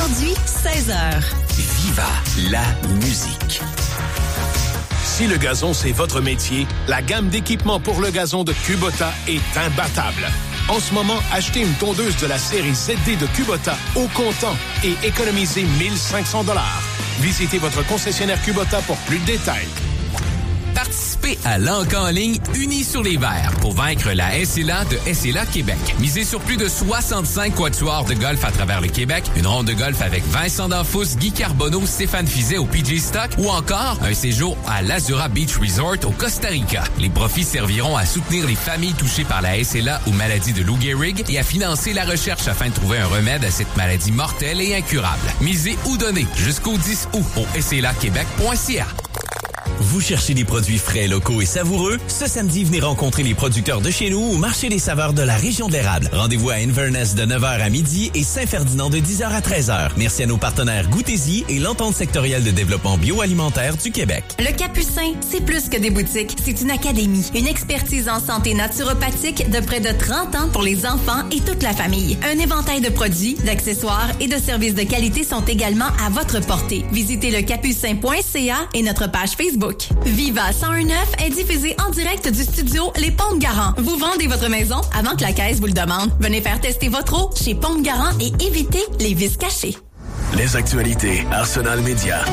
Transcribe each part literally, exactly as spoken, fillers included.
Aujourd'hui, seize heures. Viva la musique. Si le gazon, c'est votre métier, la gamme d'équipements pour le gazon de Kubota est imbattable. En ce moment, achetez une tondeuse de la série Z D de Kubota au comptant et économisez mille cinq cents dollars. Visitez votre concessionnaire Kubota pour plus de détails. Participez à l'Encan en ligne Unis sur les verts pour vaincre la S L A de S L A Québec. Misez sur plus de soixante-cinq quatuors de golf à travers le Québec, une ronde de golf avec Vincent D'Anfous, Guy Carbonneau, Stéphane Fizet au P G Stock ou encore un séjour à l'Azura Beach Resort au Costa Rica. Les profits serviront à soutenir les familles touchées par la S L A ou maladie de Lou Gehrig et à financer la recherche afin de trouver un remède à cette maladie mortelle et incurable. Misez ou donnez jusqu'au dix août au S L A québec point c a. Vous cherchez des produits frais, locaux et savoureux? Ce samedi, venez rencontrer les producteurs de chez nous au Marché des saveurs de la région de l'Érable. Rendez-vous à Inverness de neuf heures à midi et Saint-Ferdinand de dix heures à treize heures. Merci à nos partenaires Goûtez-y et l'Entente sectorielle de développement bioalimentaire du Québec. Le Capucin, c'est plus que des boutiques, c'est une académie. Une expertise en santé naturopathique de près de trente ans pour les enfants et toute la famille. Un éventail de produits, d'accessoires et de services de qualité sont également à votre portée. Visitez le capucin point c a et notre page Facebook. Viva cent un neuf est diffusé en direct du studio Les Ponts de Garant. Vous vendez votre maison avant que la caisse vous le demande. Venez faire tester votre eau chez Ponts de Garant et évitez les vices cachés. Les actualités Arsenal Média.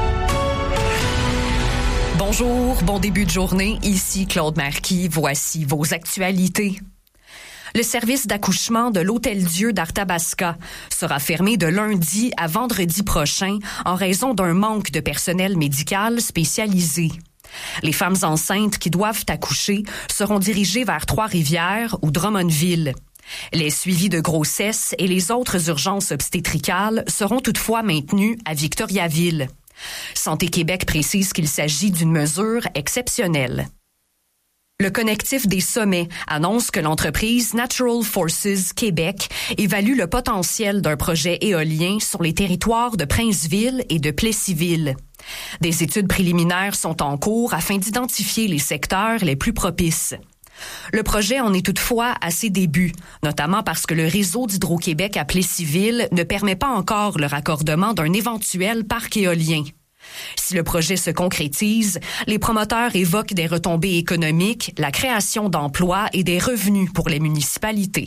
Bonjour, bon début de journée. Ici Claude Marquis. Voici vos actualités. Le service d'accouchement de l'Hôtel-Dieu d'Arthabasca sera fermé de lundi à vendredi prochain en raison d'un manque de personnel médical spécialisé. Les femmes enceintes qui doivent accoucher seront dirigées vers Trois-Rivières ou Drummondville. Les suivis de grossesse et les autres urgences obstétricales seront toutefois maintenus à Victoriaville. Santé Québec précise qu'il s'agit d'une mesure exceptionnelle. Le Connectif des sommets annonce que l'entreprise Natural Forces Québec évalue le potentiel d'un projet éolien sur les territoires de Princeville et de Plessisville. Des études préliminaires sont en cours afin d'identifier les secteurs les plus propices. Le projet en est toutefois à ses débuts, notamment parce que le réseau d'Hydro-Québec à Plessisville ne permet pas encore le raccordement d'un éventuel parc éolien. Si le projet se concrétise, les promoteurs évoquent des retombées économiques, la création d'emplois et des revenus pour les municipalités.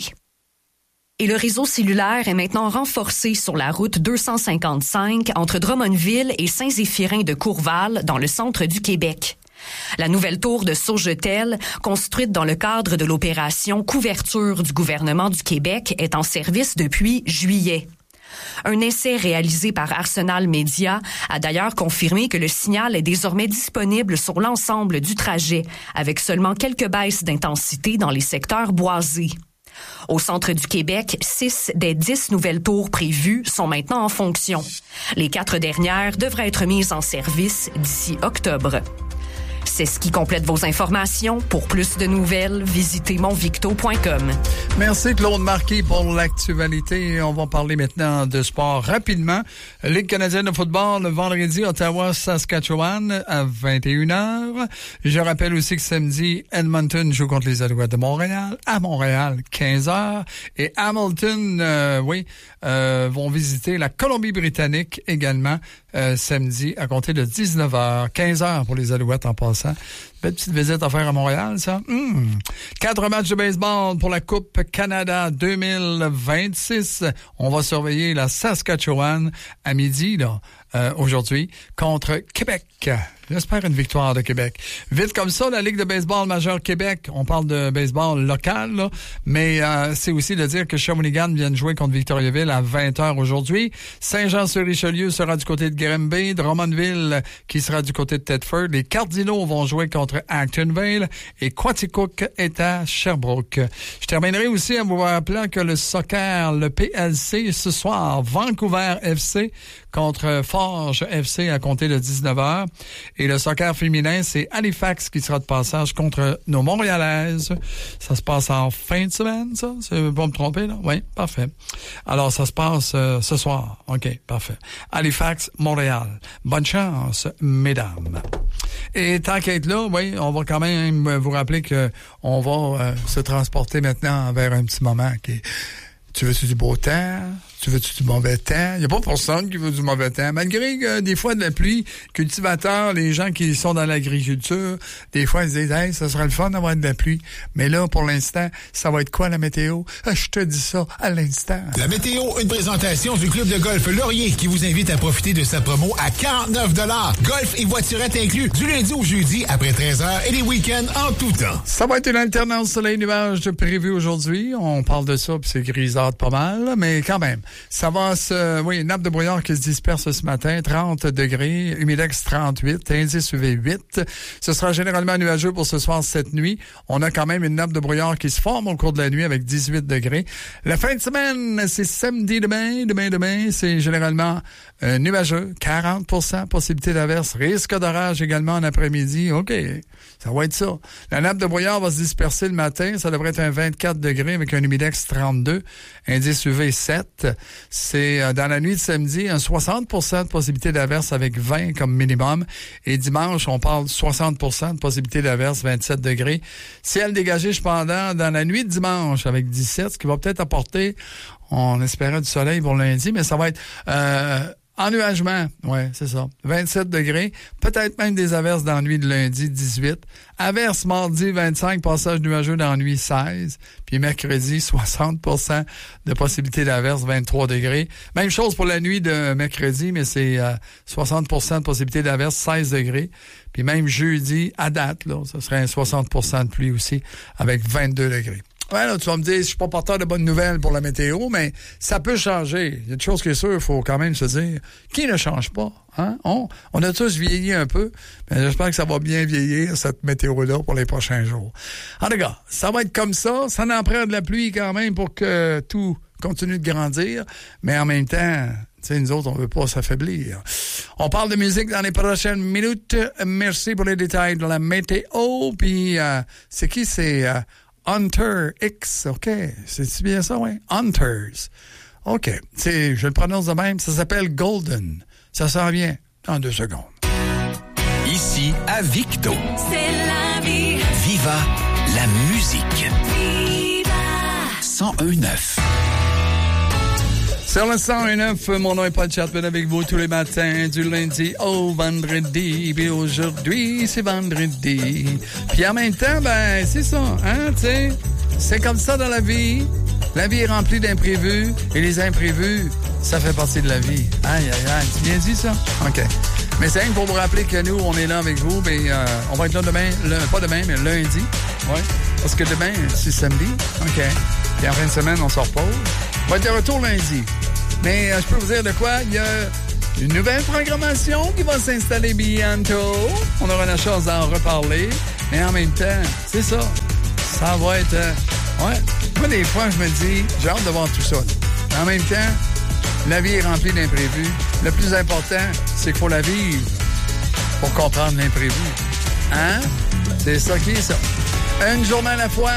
Et le réseau cellulaire est maintenant renforcé sur la route deux cent cinquante-cinq entre Drummondville et Saint-Zéphirin de Courval dans le centre du Québec. La nouvelle tour de Saugetel, construite dans le cadre de l'opération Couverture du gouvernement du Québec, est en service depuis juillet. Un essai réalisé par Arsenal Média a d'ailleurs confirmé que le signal est désormais disponible sur l'ensemble du trajet, avec seulement quelques baisses d'intensité dans les secteurs boisés. Au centre du Québec, six des dix nouvelles tours prévues sont maintenant en fonction. Les quatre dernières devraient être mises en service d'ici octobre. C'est ce qui complète vos informations. Pour plus de nouvelles, visitez monvicto point com. Merci Claude Marquis pour l'actualité. On va parler maintenant de sport rapidement. Ligue canadienne de football, le vendredi, Ottawa-Saskatchewan à vingt et une heures. Je rappelle aussi que samedi, Edmonton joue contre les Alouettes de Montréal à Montréal, quinze heures. Et Hamilton, euh, oui, euh, vont visiter la Colombie-Britannique également euh, samedi à compter de dix-neuf heures, quinze heures pour les Alouettes en passant. Belle petite visite à faire à Montréal, ça. Mmh. Quatre matchs de baseball pour la Coupe Canada deux mille vingt-six. On va surveiller la Saskatchewan à midi, là, euh, aujourd'hui, contre Québec. J'espère une victoire de Québec. Vite comme ça, la Ligue de baseball majeure Québec, on parle de baseball local, là, mais euh, c'est aussi de dire que Shawinigan vient de jouer contre Victoriaville à vingt heures aujourd'hui. Saint-Jean-sur-Richelieu sera du côté de Granby, Drummondville qui sera du côté de Thetford. Les Cardinals vont jouer contre Actonville et Quaticook est à Sherbrooke. Je terminerai aussi en vous rappelant que le soccer, le P L C, ce soir, Vancouver F C contre Forge F C à compter de dix-neuf heures. Et le soccer féminin, c'est Halifax qui sera de passage contre nos Montréalaises. Ça se passe en fin de semaine, ça? C'est pas me tromper, là? Oui, parfait. Alors, ça se passe euh, ce soir. OK, parfait. Halifax, Montréal. Bonne chance, mesdames. Et tant qu'être là, oui, on va quand même vous rappeler que on va euh, se transporter maintenant vers un petit moment qui est... Tu veux-tu du beau temps? Tu veux-tu du mauvais temps? Il n'y a pas personne qui veut du mauvais temps. Malgré que des fois de la pluie, cultivateurs, les gens qui sont dans l'agriculture, des fois ils disent, hey, ça serait le fun d'avoir de la pluie. Mais là, pour l'instant, ça va être quoi la météo? Ah, je te dis ça à l'instant. La météo, une présentation du club de golf Laurier qui vous invite à profiter de sa promo à quarante-neuf dollars. Golf et voiturette inclus du lundi au jeudi après treize heures et les week-ends en tout temps. Ça va être une alternance soleil-nuage prévue aujourd'hui. On parle de ça, puis c'est grisâtre pas mal, mais quand même. Ça va se... Oui, une nappe de brouillard qui se disperse ce matin, trente degrés, humidex trente-huit, indice U V huit. Ce sera généralement nuageux pour ce soir, cette nuit. On a quand même une nappe de brouillard qui se forme au cours de la nuit avec dix-huit degrés. La fin de semaine, c'est samedi demain. Demain, demain, c'est généralement euh, nuageux, quarante pour cent possibilité d'averse, risque d'orage également en après-midi. OK, ça va être ça. La nappe de brouillard va se disperser le matin. Ça devrait être un vingt-quatre degrés avec un humidex trente-deux, indice U V sept. C'est euh, dans la nuit de samedi, un soixante pour cent de possibilité d'averse avec vingt comme minimum. Et dimanche, on parle de soixante pour cent de possibilité d'averse, vingt-sept degrés. Ciel dégagé cependant dans la nuit de dimanche avec dix-sept, ce qui va peut-être apporter, on espérait du soleil pour lundi, mais ça va être... Euh, ennuagement, ouais, c'est ça. vingt-sept degrés, peut-être même des averses dans la nuit de lundi, dix-huit. Averses mardi, vingt-cinq, passage nuageux dans la nuit, seize. Puis mercredi, soixante pour cent de possibilité d'averse, vingt-trois degrés. Même chose pour la nuit de mercredi, mais c'est euh, soixante pour cent de possibilité d'averse, seize degrés. Puis même jeudi, à date, là, ça serait un soixante pour cent de pluie aussi, avec vingt-deux degrés. Ouais, là, tu vas me dire, je suis pas porteur de bonnes nouvelles pour la météo, mais ça peut changer. Il y a une chose qui est sûre, il faut quand même se dire, qui ne change pas, hein? On, on a tous vieilli un peu, mais j'espère que ça va bien vieillir, cette météo-là, pour les prochains jours. En tout cas, ça va être comme ça. Ça en prend de la pluie quand même pour que tout continue de grandir, mais en même temps... Tu sais, nous autres, on veut pas s'affaiblir. On parle de musique dans les prochaines minutes. Merci pour les détails de la météo. Puis, euh, c'est qui? C'est euh, Hunter X. OK. C'est-tu bien ça, oui? Hunters. OK. C'est, je le prononce de même. Ça s'appelle Golden. Ça s'en vient dans deux secondes. Ici, à Victo. C'est la vie. Viva la musique. Viva. cent un neuf. Sur le cent un neuf, mon nom est Paul Chapman avec vous tous les matins, du lundi au vendredi. Puis aujourd'hui, c'est vendredi. Puis en même temps, ben, c'est ça, hein, tu sais. C'est comme ça dans la vie. La vie est remplie d'imprévus. Et les imprévus, ça fait partie de la vie. Aïe, aïe, aïe. Tu bien dit ça? OK. Mais c'est rien pour vous rappeler que nous, on est là avec vous. Ben, euh, on va être là demain, le, pas demain, mais lundi. Ouais. Parce que demain, c'est samedi. OK. Puis en fin de semaine, on se repose. On va être de retour lundi. Mais euh, je peux vous dire de quoi? Il y a une nouvelle programmation qui va s'installer bientôt. On aura la chance d'en reparler. Mais en même temps, c'est ça. Ça va être... Euh, ouais. Moi, des fois, je me dis, j'ai hâte de voir tout ça. Là. En même temps, la vie est remplie d'imprévus. Le plus important, c'est qu'il faut la vivre pour comprendre l'imprévu. Hein? C'est ça qui est ça. Une journée à la fois.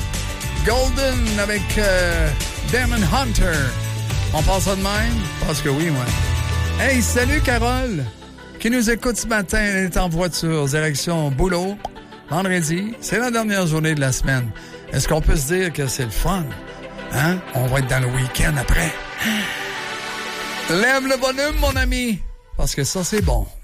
Golden avec euh, Demon Hunter. On passe ça de même? Parce que oui, moi. Hey, salut Carole, qui nous écoute ce matin. Elle est en voiture, direction boulot. Vendredi, c'est la dernière journée de la semaine. Est-ce qu'on peut se dire que c'est le fun? Hein? On va être dans le week-end après. Lève le volume, mon ami, parce que ça, c'est bon.